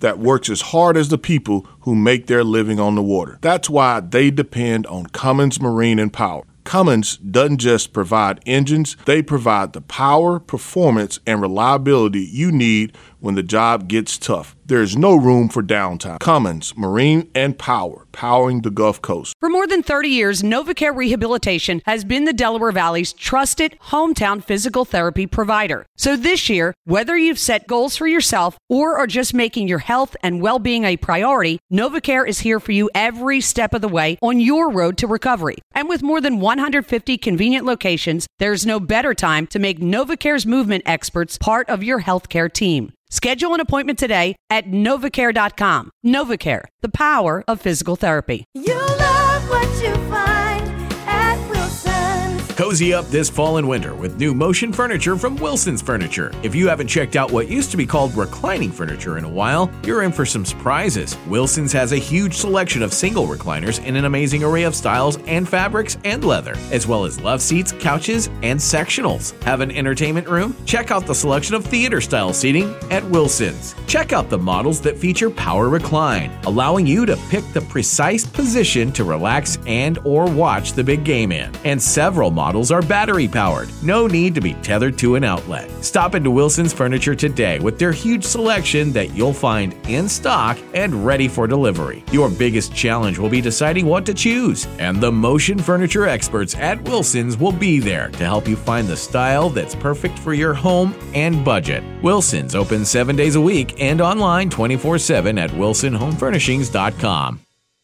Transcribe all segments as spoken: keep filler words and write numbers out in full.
that works as hard as the people who make their living on the water. That's why they depend on Cummins Marine and Power. Cummins doesn't just provide engines, they provide the power, performance, and reliability you need when the job gets tough. There's no room for downtime. Cummins Marine and Power, powering the Gulf Coast. For more than thirty years, NovaCare Rehabilitation has been the Delaware Valley's trusted hometown physical therapy provider. So this year, whether you've set goals for yourself or are just making your health and well-being a priority, NovaCare is here for you every step of the way on your road to recovery. And with more than one hundred fifty convenient locations, there's no better time to make NovaCare's movement experts part of your healthcare team. Schedule an appointment today at novacare dot com. NovaCare, the power of physical therapy. You love what you find at Wilson's. Cozy up this fall and winter with new motion furniture from Wilson's Furniture. If you haven't checked out what used to be called reclining furniture in a while, you're in for some surprises. Wilson's has a huge selection of single recliners in an amazing array of styles and fabrics and leather, as well as love seats, couches, and sectionals. Have an entertainment room? Check out the selection of theater-style seating at Wilson's. Check out the models that feature power recline, allowing you to pick the precise position to relax and or watch the big game in. And several models are battery powered. No need to be tethered to an outlet. Stop into Wilson's Furniture today with their huge selection that you'll find in stock and ready for delivery. Your biggest challenge will be deciding what to choose, and the motion furniture experts at Wilson's will be there to help you find the style that's perfect for your home and budget. Wilson's open seven days a week and online twenty-four seven at wilson home furnishings dot com.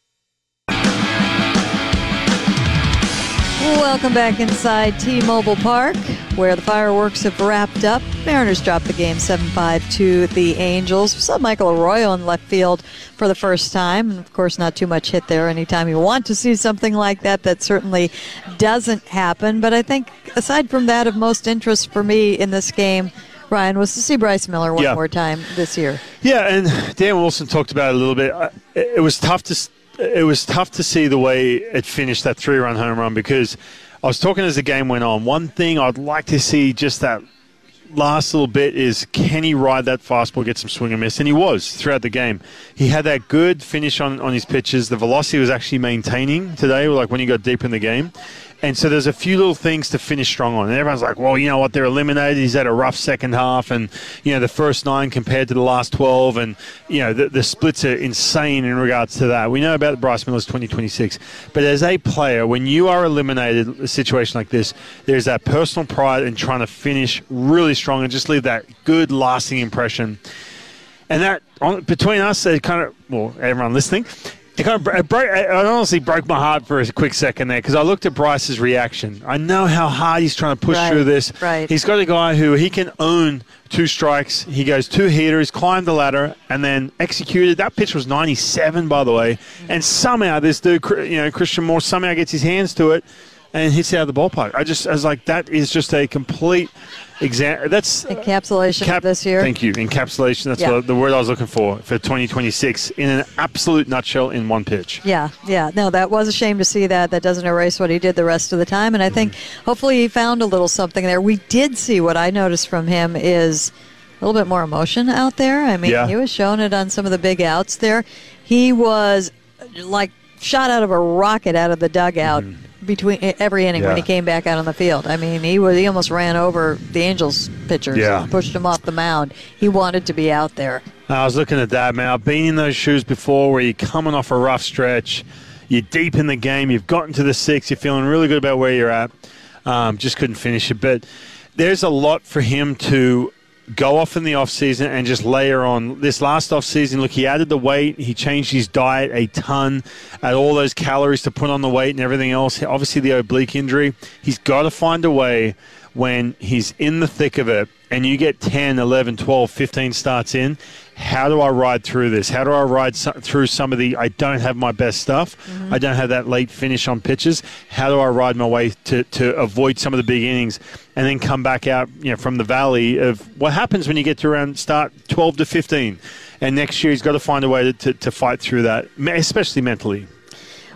Welcome back inside T-Mobile Park, where the fireworks have wrapped up. Mariners dropped the game seven five to the Angels. We saw Michael Arroyo in left field for the first time. And of course, not too much hit there. Anytime you want to see something like that, that certainly doesn't happen. But I think aside from that, of most interest for me in this game, Ryan, was to see Bryce Miller one yeah. more time this year. Yeah, and Dan Wilson talked about it a little bit. It was tough to it was tough to see the way it finished, that three-run home run, because I was talking as the game went on. One thing I'd like to see just that last little bit is, can he ride that fastball, get some swing and miss? And he was throughout the game. He had that good finish on, on his pitches. The velocity was actually maintaining today, like when he got deep in the game. And so there's a few little things to finish strong on. And everyone's like, well, you know what, they're eliminated. He's had a rough second half. And, you know, the first nine compared to the last twelve. And, you know, the, the splits are insane in regards to that. We know about Bryce Miller's twenty twenty-six. But as a player, when you are eliminated in a situation like this, there's that personal pride in trying to finish really strong and just leave that good, lasting impression. And that, on, between us, it kind of, well, everyone listening, It kind of, it broke, it honestly broke my heart for a quick second there, because I looked at Bryce's reaction. I know how hard he's trying to push right, through this. Right. He's got a guy who he can own two strikes. He goes two heaters, climbed the ladder, and then executed. That pitch was ninety-seven, by the way. And somehow this dude, you know, Christian Moore, somehow gets his hands to it and hits it out of the ballpark. I just, I was like, that is just a complete example. That's encapsulation cap- of this year. Thank you. Encapsulation. That's yeah. what, the word I was looking for for twenty twenty-six in an absolute nutshell in one pitch. Yeah, yeah. No, that was a shame to see that. That doesn't erase what he did the rest of the time. And I think mm-hmm. hopefully he found a little something there. We did see, what I noticed from him is a little bit more emotion out there. I mean, yeah. he was showing it on some of the big outs there. He was like shot out of a rocket out of the dugout. Mm-hmm. Between every inning yeah. when he came back out on the field. I mean, he was he almost ran over the Angels pitchers yeah. and pushed him off the mound. He wanted to be out there. I was looking at that, man. I've been in those shoes before where you're coming off a rough stretch. You're deep in the game. You've gotten to the sixth. You're feeling really good about where you're at. Um, just couldn't finish it. But there's a lot for him to go off in the offseason and just layer on. This last offseason, look, he added the weight. He changed his diet a ton, add all those calories to put on the weight and everything else. Obviously, the oblique injury. He's got to find a way when he's in the thick of it and you get ten, eleven, twelve, fifteen starts in. How do I ride through this? How do I ride so- through some of the, I don't have my best stuff. Mm-hmm. I don't have that late finish on pitches. How do I ride my way to, to avoid some of the big innings and then come back out, you know, from the valley of what happens when you get to around start twelve to fifteen. And next year he's got to find a way to, to, to fight through that, especially mentally.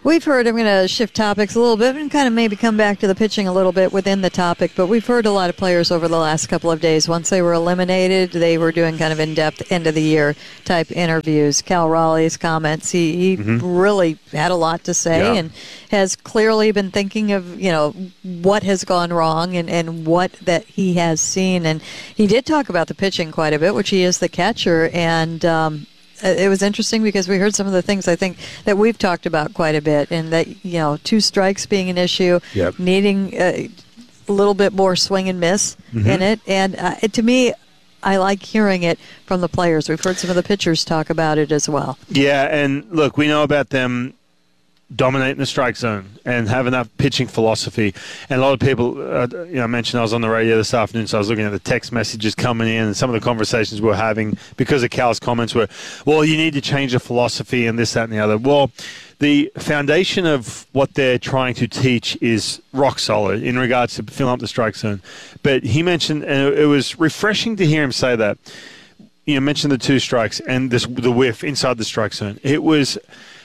We've heard, I'm going to shift topics a little bit and kind of maybe come back to the pitching a little bit within the topic, but we've heard a lot of players over the last couple of days. Once they were eliminated, they were doing kind of in-depth end-of-the-year type interviews. Cal Raleigh's comments, he, he mm-hmm. really had a lot to say yeah. and has clearly been thinking of, you know, what has gone wrong and, and what that he has seen. And he did talk about the pitching quite a bit, which he is the catcher, and um, it was interesting because we heard some of the things I think that we've talked about quite a bit, and that, you know, two strikes being an issue, yep. needing a little bit more swing and miss mm-hmm. in it. And uh, it, to me, I like hearing it from the players. We've heard some of the pitchers talk about it as well. Yeah, and look, we know about them dominating the strike zone and having that pitching philosophy. And a lot of people, uh, you know, I mentioned I was on the radio this afternoon, so I was looking at the text messages coming in, and some of the conversations we were having because of Cal's comments were, well, you need to change the philosophy and this, that, and the other. Well, the foundation of what they're trying to teach is rock solid in regards to filling up the strike zone. But he mentioned, and it was refreshing to hear him say that, you know, mentioned the two strikes and this, the whiff inside the strike zone. It was...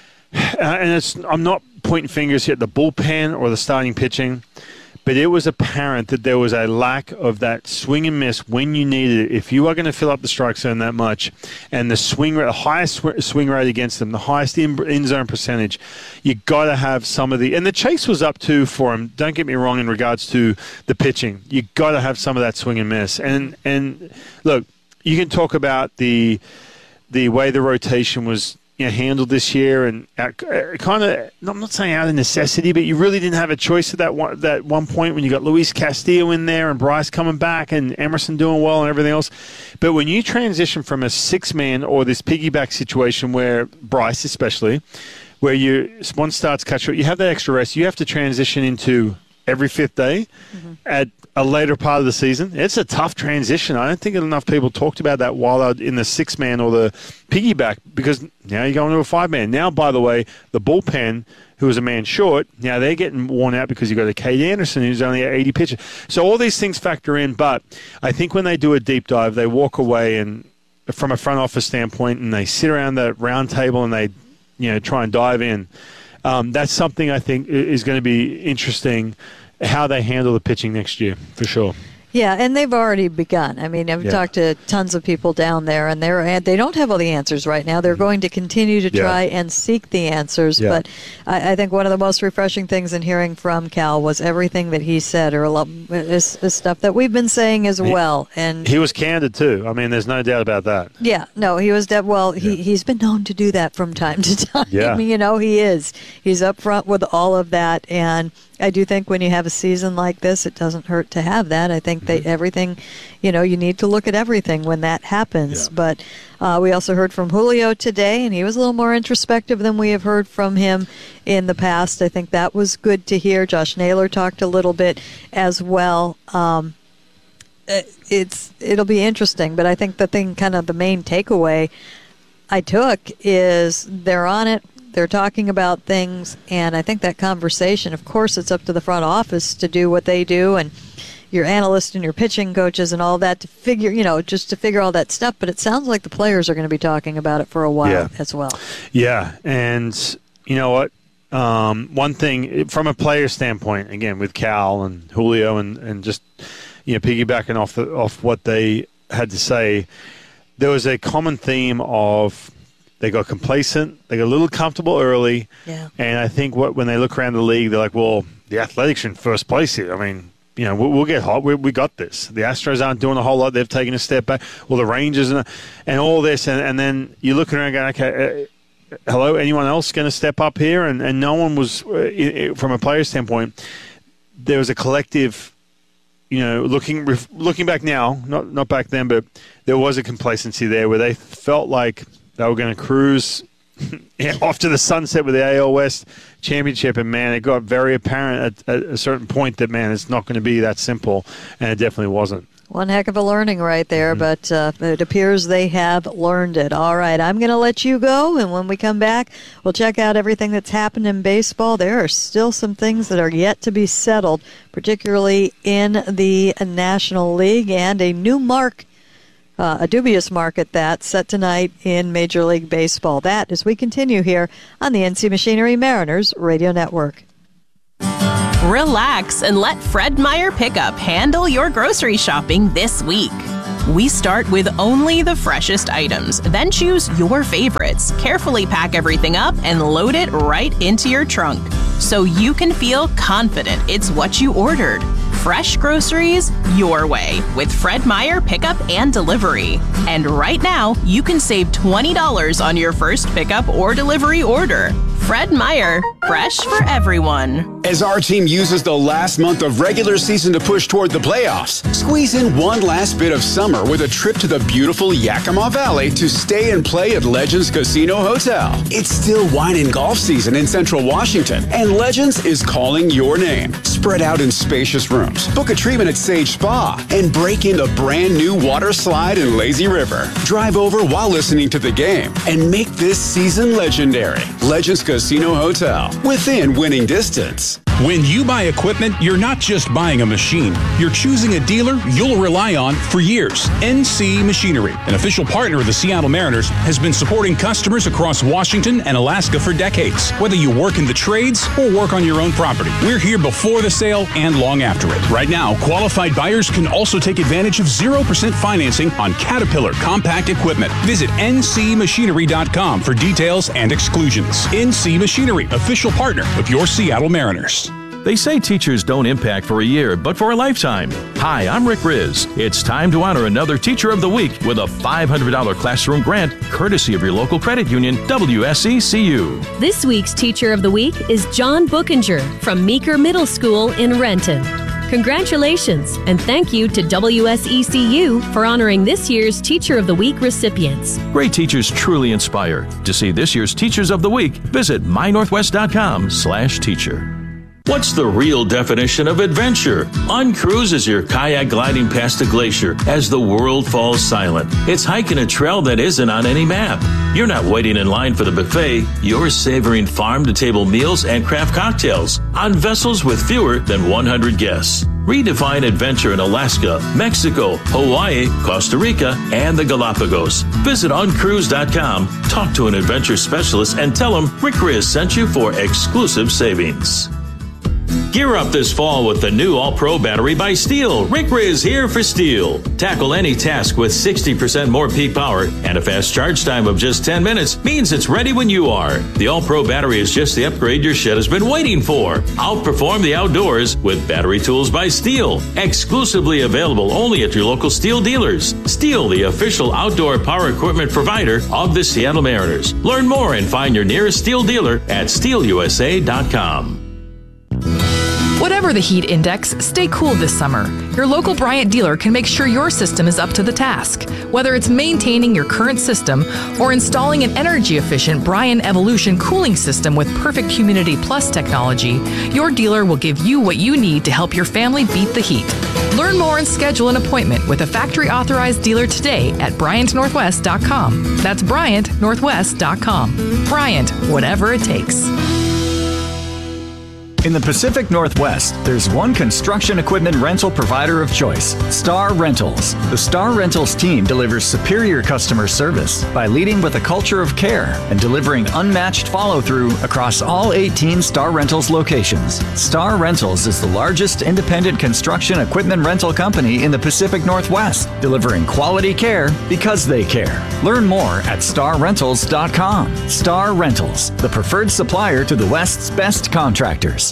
Uh, and it's, I'm not pointing fingers here at the bullpen or the starting pitching, but it was apparent that there was a lack of that swing and miss when you needed it. If you are going to fill up the strike zone that much, and the swing rate, the highest sw- swing rate against them, the highest in, in zone percentage, you got to have some of the. And the chase was up too for him. Don't get me wrong in regards to the pitching. You got to have some of that swing and miss. And and look, you can talk about the the way the rotation was, you know, handled this year, and uh, kind of, I'm not saying out of necessity, but you really didn't have a choice at that one, that one point when you got Luis Castillo in there and Bryce coming back and Emerson doing well and everything else. But when you transition from a six-man or this piggyback situation where Bryce especially, where you one starts cut short, you have that extra rest, you have to transition into every fifth day mm-hmm. at a later part of the season. It's a tough transition. I don't think enough people talked about that while they're in the six-man or the piggyback, because now you're going to a five-man. Now, by the way, the bullpen, who was a man short, now they're getting worn out because you've got a Cade Anderson who's only at eighty pitches. So all these things factor in, but I think when they do a deep dive, they walk away and from a front office standpoint, and they sit around the round table and they, you know, try and dive in. Um, that's something I think is going to be interesting, how they handle the pitching next year, for sure. Yeah, and they've already begun. I mean, I've yeah. talked to tons of people down there, and they're they don't have all the answers right now. They're going to continue to try yeah. and seek the answers. Yeah. But I, I think one of the most refreshing things in hearing from Cal was everything that he said, or a lot, is, is stuff that we've been saying as he, well. And he was candid too. I mean, there's no doubt about that. Yeah, no, he was. De- well, yeah. he he's been known to do that from time to time. Yeah. I mean, you know, he is. He's up front with all of that, and I do think when you have a season like this, it doesn't hurt to have that. I think that everything, you know, you need to look at everything when that happens. Yeah. But uh, we also heard from Julio today, and he was a little more introspective than we have heard from him in the past. I think that was good to hear. Josh Naylor talked a little bit as well. Um, it's it'll be interesting, but I think the thing, kind of the main takeaway I took is they're on it. They're talking about things, and I think that conversation, of course, it's up to the front office to do what they do, and your analysts and your pitching coaches and all that to figure, you know, just to figure all that stuff. But it sounds like the players are going to be talking about it for a while yeah. as well. Yeah, and you know what? Um, one thing, from a player standpoint, again, with Cal and Julio and, and just, you know, piggybacking off, the, off what they had to say, there was a common theme of they got complacent, they got a little comfortable early, yeah. and I think what when they look around the league, they're like, well, the Athletics are in first place here. I mean, you know, we'll, we'll get hot. We, we got this. The Astros aren't doing a whole lot. They've taken a step back. Well, the Rangers and, and all this, and, and then you're looking around going, okay, uh, hello, anyone else going to step up here? And, and no one was, uh, it, it, from a player standpoint, there was a collective, you know, looking looking back now, not not back then, but there was a complacency there where they felt like they were going to cruise off to the sunset with the A L West championship, and, man, it got very apparent at, at a certain point that, man, it's not going to be that simple, and it definitely wasn't. One heck of a learning right there, mm-hmm. but uh, it appears they have learned it. All right, I'm going to let you go, and when we come back, we'll check out everything that's happened in baseball. There are still some things that are yet to be settled, particularly in the National League, and a new mark Uh, a dubious market that set tonight in Major League Baseball. That as we continue here on the N C Machinery Mariners Radio Network. Relax and let Fred Meyer Pickup handle your grocery shopping this week. We start with only the freshest items, then choose your favorites, carefully pack everything up, and load it right into your trunk so you can feel confident it's what you ordered. Fresh groceries your way with Fred Meyer Pickup and Delivery. And right now, you can save twenty dollars on your first pickup or delivery order. Fred Meyer, fresh for everyone. As our team uses the last month of regular season to push toward the playoffs, squeeze in one last bit of summer with a trip to the beautiful Yakima Valley to stay and play at Legends Casino Hotel. It's still wine and golf season in Central Washington, and Legends is calling your name. Spread out in spacious rooms, book a treatment at Sage Spa, and break in the brand new water slide in Lazy River. Drive over while listening to the game and make this season legendary. Legends Casino Hotel, within winning distance. When you buy equipment, you're not just buying a machine. You're choosing a dealer you'll rely on for years. N C Machinery, an official partner of the Seattle Mariners, has been supporting customers across Washington and Alaska for decades. Whether you work in the trades or work on your own property, we're here before the sale and long after it. Right now, qualified buyers can also take advantage of zero percent financing on Caterpillar compact equipment. Visit N C machinery dot com for details and exclusions. N C Machinery, official partner of your Seattle Mariners. They say teachers don't impact for a year, but for a lifetime. Hi, I'm Rick Riz. It's time to honor another Teacher of the Week with a five hundred dollars classroom grant, courtesy of your local credit union, W S E C U. This week's Teacher of the Week is John Bookinger from Meeker Middle School in Renton. Congratulations, and thank you to W S E C U for honoring this year's Teacher of the Week recipients. Great teachers truly inspire. To see this year's Teachers of the Week, visit my northwest dot com slash teacher. What's the real definition of adventure? Uncruise is your kayak gliding past a glacier as the world falls silent. It's hiking a trail that isn't on any map. You're not waiting in line for the buffet. You're savoring farm-to-table meals and craft cocktails on vessels with fewer than one hundred guests. Redefine adventure in Alaska, Mexico, Hawaii, Costa Rica, and the Galapagos. Visit uncruise dot com, talk to an adventure specialist, and tell them Rick Riz sent you for exclusive savings. Gear up this fall with the new All-Pro battery by Steel. Rick Riz here for Steel. Tackle any task with sixty percent more peak power, and a fast charge time of just ten minutes means it's ready when you are. The All-Pro battery is just the upgrade your shed has been waiting for. Outperform the outdoors with Battery Tools by Steel. Exclusively available only at your local Steel dealers. Steel, the official outdoor power equipment provider of the Seattle Mariners. Learn more and find your nearest Steel dealer at steel u s a dot com. Whatever the heat index, stay cool this summer. Your local Bryant dealer can make sure your system is up to the task. Whether it's maintaining your current system or installing an energy-efficient Bryant Evolution cooling system with perfect Humidity Plus technology, your dealer will give you what you need to help your family beat the heat. Learn more and schedule an appointment with a factory-authorized dealer today at bryant northwest dot com. That's bryant northwest dot com. Bryant, whatever it takes. In the Pacific Northwest, there's one construction equipment rental provider of choice, Star Rentals. The Star Rentals team delivers superior customer service by leading with a culture of care and delivering unmatched follow-through across all eighteen Star Rentals locations. Star Rentals is the largest independent construction equipment rental company in the Pacific Northwest, delivering quality care because they care. Learn more at star rentals dot com. Star Rentals, the preferred supplier to the West's best contractors.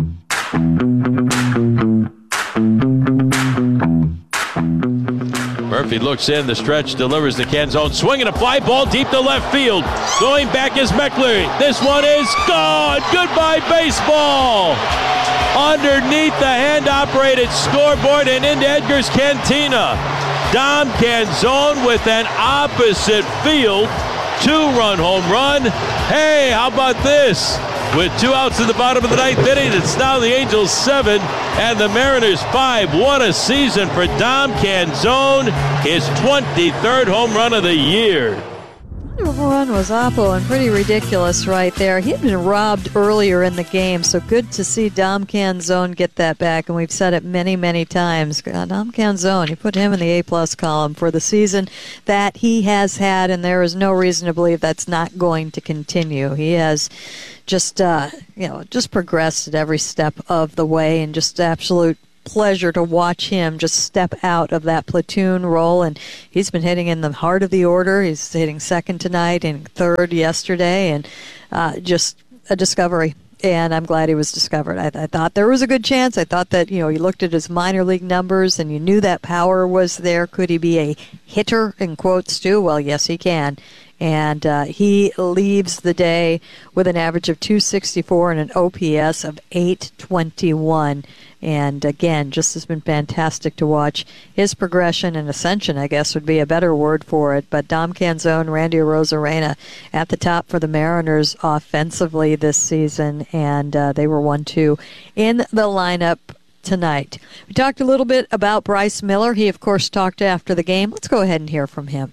Murphy looks in, the stretch, delivers the Ken Zone, swinging a fly ball deep to left field. Going back is McCleary. This one is gone. Goodbye, baseball. Underneath the hand-operated scoreboard and into Edgar's Cantina. Dom Canzone with an opposite field two-run home run. Hey, how about this? With two outs in the bottom of the ninth inning, it's now the Angels seven and the Mariners five. What a season for Dom Canzone, his twenty-third home run of the year. Number one was Oppo, and pretty ridiculous right there. He had been robbed earlier in the game, so good to see Dom Canzone get that back, and we've said it many, many times. God, Dom Canzone, you put him in the A-plus column for the season that he has had, and there is no reason to believe that's not going to continue. He has just, uh, you know, just progressed at every step of the way, and just absolute pleasure to watch him just step out of that platoon role, and he's been hitting in the heart of the order. He's hitting second tonight and third yesterday, and uh, just a discovery. And I'm glad he was discovered. I, I thought there was a good chance. I thought that, you know, you looked at his minor league numbers and you knew that power was there. Could he be a hitter, in quotes, too? Well, yes, he can. And uh, he leaves the day with an average of two sixty-four and an O P S of eight twenty-one. And again, just has been fantastic to watch his progression and ascension, I guess would be a better word for it. But Dom Canzone, Randy Arozarena at the top for the Mariners offensively this season, and uh, they were one two in the lineup tonight. We talked a little bit about Bryce Miller. He, of course, talked after the game. Let's go ahead and hear from him.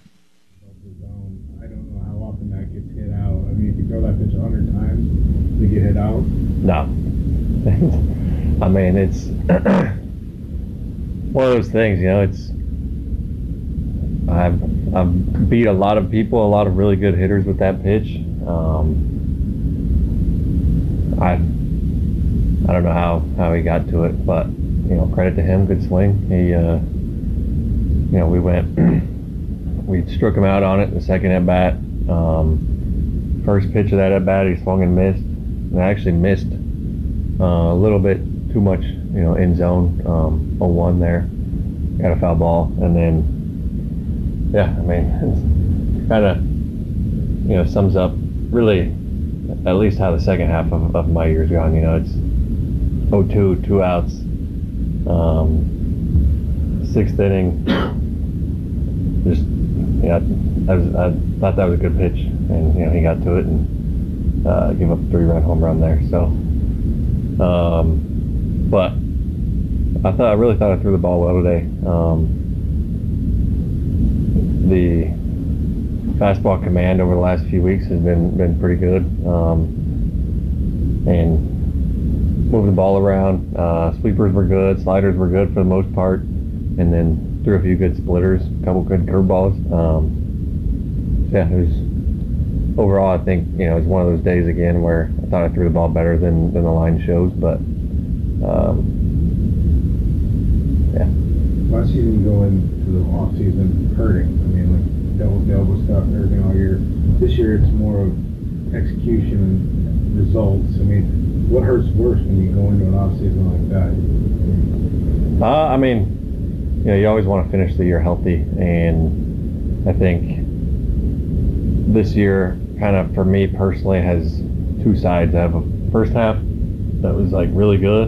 Throw that pitch a hundred times to get hit out? No. I mean, it's one of those things, you know, it's I've I've beat a lot of people, a lot of really good hitters with that pitch. Um, I I don't know how, how he got to it, but you know, credit to him, good swing. He uh, you know, we went we struck him out on it in the second at bat. Um, First pitch of that at bat, he swung and missed, and I actually missed uh, a little bit too much, you know, in zone. um, oh one there, got a foul ball, and then, yeah, I mean, it's kind of, you know, sums up really at least how the second half of, of my year's gone. You know, it's oh two, two outs, um, sixth inning, just, yeah, I, was, I thought that was a good pitch. And, you know, he got to it and uh, gave up a three-run home run there. So, um, but I thought I really thought I threw the ball well today. Um, the fastball command over the last few weeks has been been pretty good, um, and moving the ball around. Uh, sweepers were good, sliders were good for the most part, and then threw a few good splitters, a couple good curveballs. Um, yeah, it was. Overall, I think, you know, it's one of those days again where I thought I threw the ball better than, than the line shows, but um, yeah. Last season you go into the off season hurting. I mean, like double double stuff and everything all year. This year it's more of execution and results. I mean, what hurts worse when you go into an off season like that? Uh, I mean, you know, you always want to finish the year healthy, and I think this year, kind of for me personally, has two sides. I have a first half that was like really good,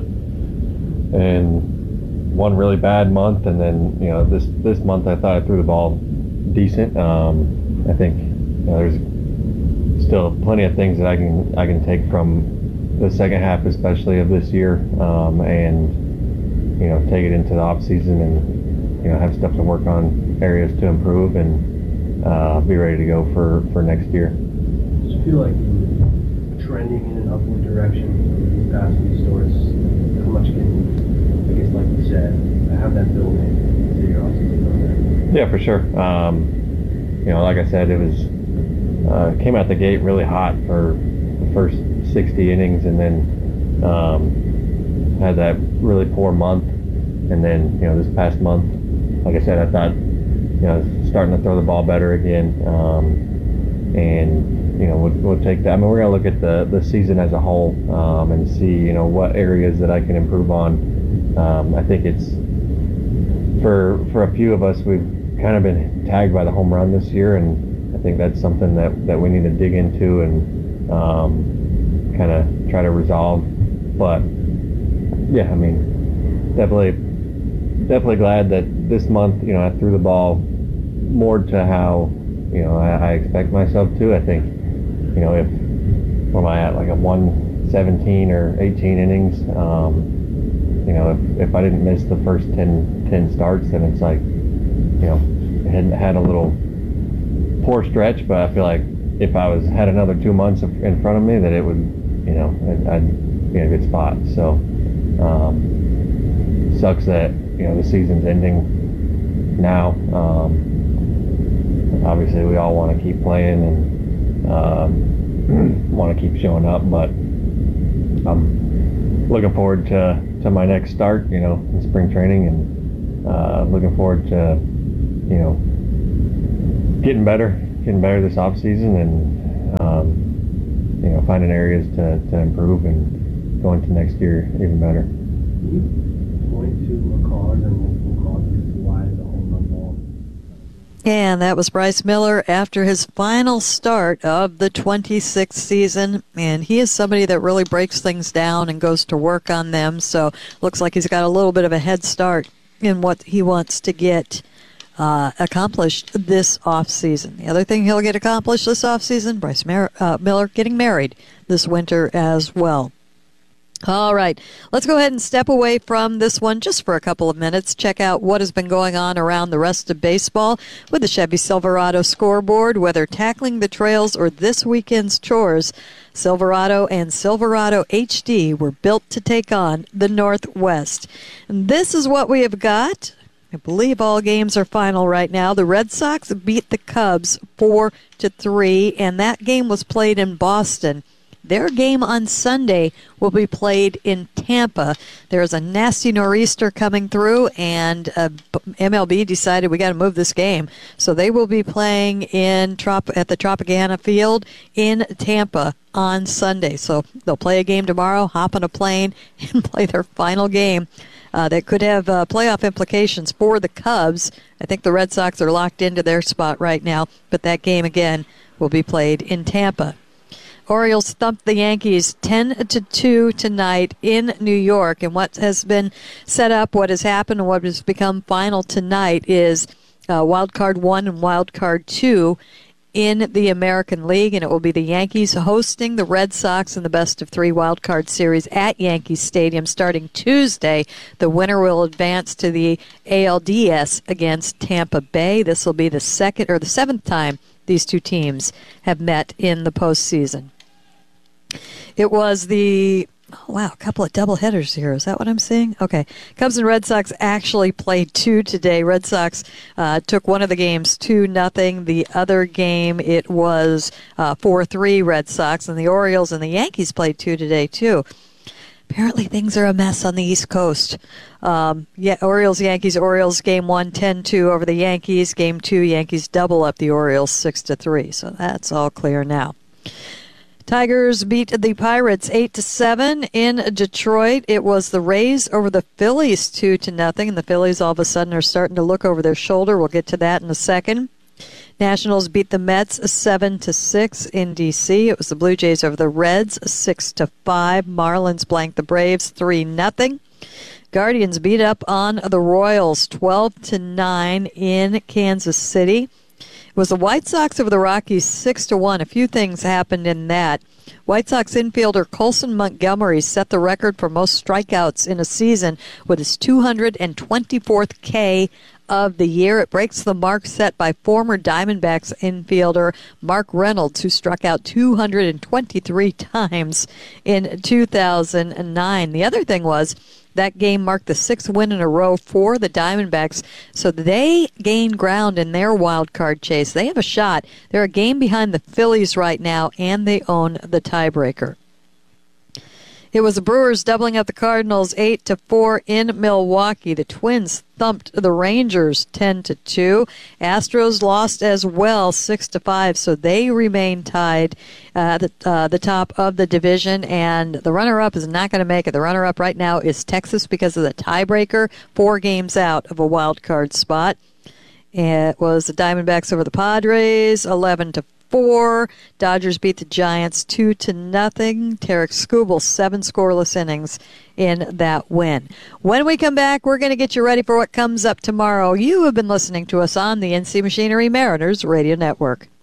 and one really bad month, and then, you know, this this month I thought I threw the ball decent. Um, I think, you know, there's still plenty of things that I can I can take from the second half, especially of this year, um, and you know, take it into the off season and, you know, have stuff to work on, areas to improve, and uh, be ready to go for, for next year. Do you feel like you're trending in an upward direction in the past few starts? How much can, I guess, like you said, have that build into your offseason? Yeah, for sure. Um, you know, like I said, it was uh, came out the gate really hot for the first sixty innings, and then um, had that really poor month. And then, you know, this past month, like I said, I thought, you know, starting to throw the ball better again. Um, and, you know, we'll, we'll take that. I mean, we're going to look at the, the season as a whole, um, and see, you know, what areas that I can improve on. Um, I think it's, for for a few of us, we've kind of been tagged by the home run this year, and I think that's something that, that we need to dig into and um, kind of try to resolve. But, yeah, I mean, definitely, definitely glad that this month, you know, I threw the ball more to how, you know, I, I expect myself to. I think, you know, if, what am I at, like a one seventeen or eighteen innings, um, you know, if, if I didn't miss the first ten, ten starts, then it's like, you know, it had, had a little poor stretch, but I feel like if I was had another two months in front of me, that it would, you know, I'd be in a good spot. So, um, sucks that, you know, the season's ending now. Um, obviously, we all want to keep playing and um, want to keep showing up, but I'm looking forward to, to my next start, you know, in spring training, and uh, looking forward to, you know, getting better, getting better this off season, and um, you know, finding areas to, to improve and going to next year even better. Can you point to a cause and multiple causes why the home run ball? And that was Bryce Miller after his final start of the twenty-sixth season. And he is somebody that really breaks things down and goes to work on them. So looks like he's got a little bit of a head start in what he wants to get uh, accomplished this offseason. The other thing he'll get accomplished this offseason, Bryce Mer- uh, Miller getting married this winter as well. All right, let's go ahead and step away from this one just for a couple of minutes. Check out what has been going on around the rest of baseball with the Chevy Silverado scoreboard. Whether tackling the trails or this weekend's chores, Silverado and Silverado H D were built to take on the Northwest. And this is what we have got. I believe all games are final right now. The Red Sox beat the Cubs four to three, and that game was played in Boston. Their game on Sunday will be played in Tampa. There's a nasty nor'easter coming through, and uh, M L B decided we got to move this game. So they will be playing in Trop- at the Tropicana Field in Tampa on Sunday. So they'll play a game tomorrow, hop on a plane, and play their final game. Uh, that could have uh, playoff implications for the Cubs. I think the Red Sox are locked into their spot right now, but that game, again, will be played in Tampa. Orioles thumped the Yankees ten to two tonight in New York. And what has been set up, what has happened, and what has become final tonight is uh, Wild Card one and Wild Card two in the American League. And it will be the Yankees hosting the Red Sox in the best of three Wild Card series at Yankee Stadium starting Tuesday. The winner will advance to the A L D S against Tampa Bay. This will be the second or the seventh time these two teams have met in the postseason. It was the, oh, wow, a couple of double headers here. Is that what I'm seeing? Okay. Cubs and Red Sox actually played two today. Red Sox uh, took one of the games two nothing. The other game, it was uh, four three Red Sox. And the Orioles and the Yankees played two today, too. Apparently things are a mess on the East Coast. Um, yeah, Orioles, Yankees, Orioles game one, ten two over the Yankees. Game two, Yankees double up the Orioles six to three. So that's all clear now. Tigers beat the Pirates eight to seven in Detroit. It was the Rays over the Phillies two to nothing, and the Phillies all of a sudden are starting to look over their shoulder. We'll get to that in a second. Nationals beat the Mets seven to six in D C. It was the Blue Jays over the Reds six to five. Marlins blanked the Braves three nothing. Guardians beat up on the Royals twelve to nine in Kansas City. It was the White Sox over the Rockies six to one. A few things happened in that. White Sox infielder Colson Montgomery set the record for most strikeouts in a season with his two hundred twenty-fourth K of the year. It breaks the mark set by former Diamondbacks infielder Mark Reynolds, who struck out two hundred twenty-three times in two thousand nine. The other thing was that game marked the sixth win in a row for the Diamondbacks, so they gained ground in their wild card chase. They have a shot. They're a game behind the Phillies right now, and they own the tiebreaker. It was the Brewers doubling up the Cardinals eight to four in Milwaukee. The Twins thumped the Rangers ten to two. Astros lost as well six to five, so they remain tied at uh, the, uh, the top of the division, and the runner-up is not going to make it. The runner-up right now is Texas because of the tiebreaker, four games out of a wild card spot. It was the Diamondbacks over the Padres eleven to four. Dodgers beat the Giants two to nothing. Tarek Skubal, seven scoreless innings in that win. When we come back, we're going to get you ready for what comes up tomorrow. You have been listening to us on the N C Machinery Mariners Radio Network.